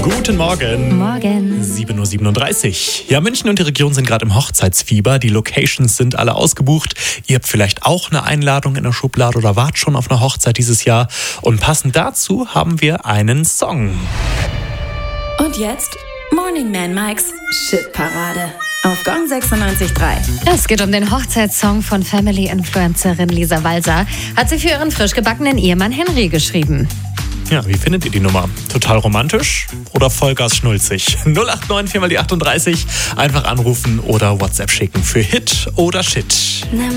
Guten Morgen. Morgen. 7.37 Uhr. Ja, München und die Region sind gerade im Hochzeitsfieber. Die Locations sind alle ausgebucht. Ihr habt vielleicht auch eine Einladung in der Schublade oder wart schon auf einer Hochzeit dieses Jahr. Und passend dazu haben wir einen Song. Und jetzt Morning Man Mikes Shitparade auf Gong 96.3. Es geht um den Hochzeitssong von Family-Influencerin Lisa Walser. Hat sie für ihren frisch gebackenen Ehemann Henry geschrieben. Ja, wie findet ihr die Nummer? Total romantisch oder Vollgas schnulzig? 089 4 mal die 38. Einfach anrufen oder WhatsApp schicken für Hit oder Shit.